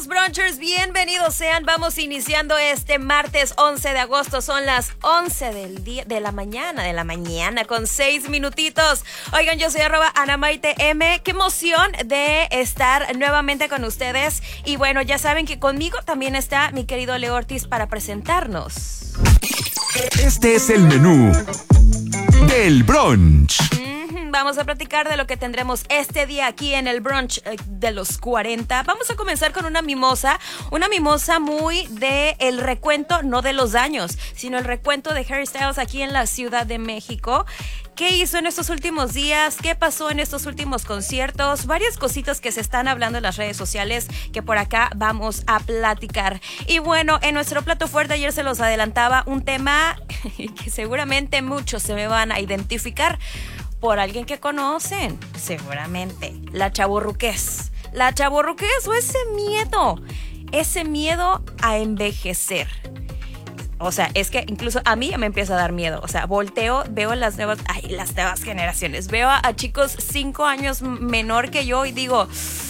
Brunchers, bienvenidos sean. Vamos iniciando este martes 11 de agosto. Son las 11 de la mañana con 6 minutitos. Oigan, yo soy @AnaMaiteM. Qué emoción de estar nuevamente con ustedes. Y bueno, ya saben que conmigo también está mi querido Leo Ortiz para presentarnos. Este es el menú del brunch. Vamos a platicar de lo que tendremos este día aquí en el brunch de los 40. Vamos a comenzar con una mimosa muy de el recuento, no de los daños, sino el recuento de Harry Styles aquí en la Ciudad de México. ¿Qué hizo en estos últimos días? ¿Qué pasó en estos últimos conciertos? Varias cositas que se están hablando en las redes sociales que por acá vamos a platicar. Y bueno, en nuestro plato fuerte ayer se los adelantaba un tema que seguramente muchos se me van a identificar por alguien que conocen, seguramente. La chavorruquez. La chavorruquez o ese miedo a envejecer. O sea, es que incluso a mí ya me empieza a dar miedo. O sea, volteo, veo las nuevas generaciones. Veo a chicos 5 años menor que yo y digo,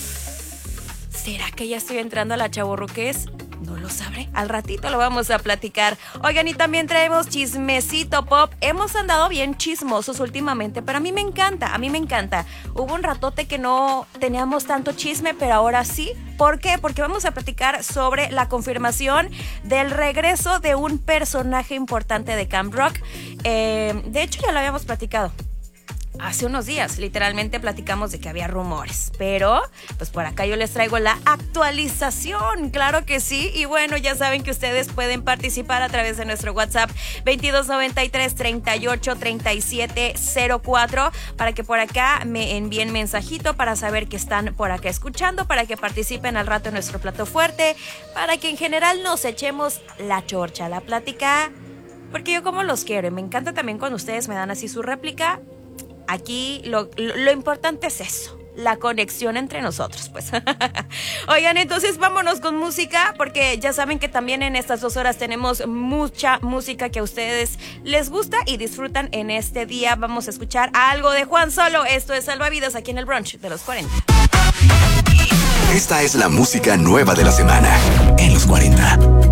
¿será que ya estoy entrando a la chavorruquez? No lo sabré, al ratito lo vamos a platicar. Oigan, y también traemos chismecito pop. Hemos andado bien chismosos últimamente, pero a mí me encanta. Hubo un ratote que no teníamos tanto chisme, pero ahora sí. ¿Por qué? Porque vamos a platicar sobre la confirmación del regreso de un personaje importante de Camp Rock. De hecho, ya lo habíamos platicado hace unos días, literalmente platicamos de que había rumores, pero pues por acá yo les traigo la actualización, claro que sí. Y bueno, ya saben que ustedes pueden participar a través de nuestro WhatsApp 2293 38 37 04 para que por acá me envíen mensajito para saber que están por acá escuchando, para que participen al rato en nuestro plato fuerte, para que en general nos echemos la chorcha, la plática, porque yo como los quiero y me encanta también cuando ustedes me dan así su réplica. Aquí lo importante es eso, la conexión entre nosotros, pues. Oigan, entonces vámonos con música, porque ya saben que también en estas 2 horas tenemos mucha música que a ustedes les gusta y disfrutan en este día. Vamos a escuchar algo de Juan Solo. Esto es Salvavidas aquí en el brunch de los 40. Esta es la música nueva de la semana en los 40.